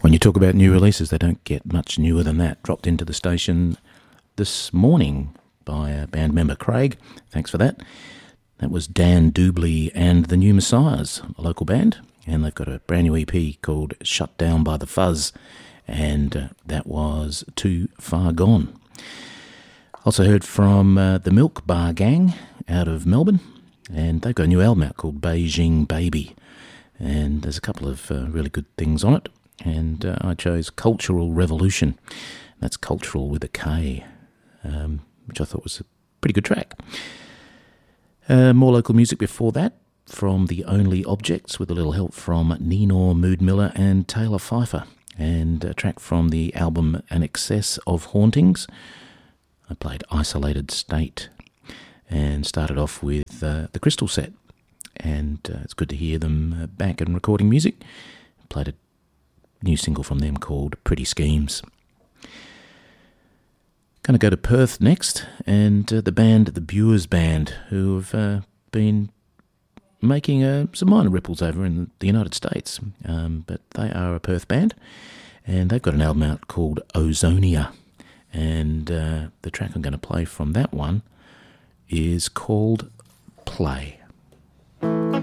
When you talk about new releases, they don't get much newer than that. Dropped into the station this morning by a band member, Craig. Thanks for that. That was Dan Doubley and the New Messiahs, a local band, and they've got a brand new EP called Shut Down by the Fuzz, and that was Too Far Gone. Also heard from the Milk Bar Gang out of Melbourne, and they've got a new album out called Beijing Baby, and there's a couple of really good things on it, and I chose Cultural Revolution. That's cultural with a K, which I thought was a pretty good track. More local music before that, from The Only Objects, with a little help from Ninor Mood Miller and Taylor Pfeiffer, and a track from the album An Excess of Hauntings. I played Isolated State, and started off with the Crystal Set, and it's good to hear them back and recording music. Played a new single from them called Pretty Schemes. Going to go to Perth next, and the band The Bures Band, who have been making some minor ripples over in the United States, but they are a Perth band, and they've got an album out called Ozonia, and the track I'm going to play from that one is called Play.